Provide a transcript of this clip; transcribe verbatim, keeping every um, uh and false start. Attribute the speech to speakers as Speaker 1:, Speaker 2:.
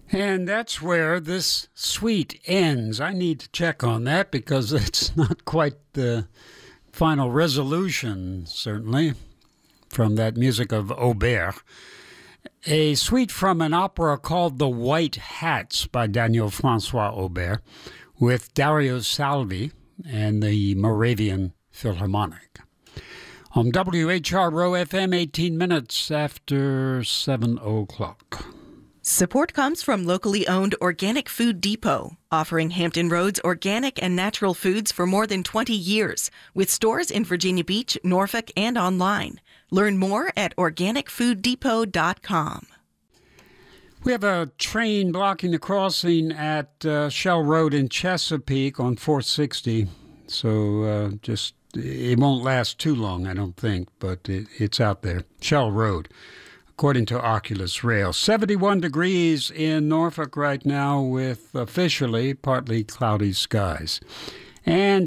Speaker 1: And that's where this suite ends. I need to check on that because it's not quite the final resolution, certainly, from that music of Auber. A suite from an opera called The White Hats by Daniel Francois Auber with Dario Salvi and the Moravian Philharmonic. On W H R O F M, eighteen minutes after seven o'clock.
Speaker 2: Support comes from locally owned Organic Food Depot, offering Hampton Roads organic and natural foods for more than twenty years, with stores in Virginia Beach, Norfolk, and online. Learn more at organic food depot dot com.
Speaker 1: We have a train blocking the crossing at uh, Shell Road in Chesapeake on four sixty, so uh, just it won't last too long, I don't think, but it, it's out there. Shell Road, according to Oculus Rail. seventy-one degrees in Norfolk right now with officially partly cloudy skies. And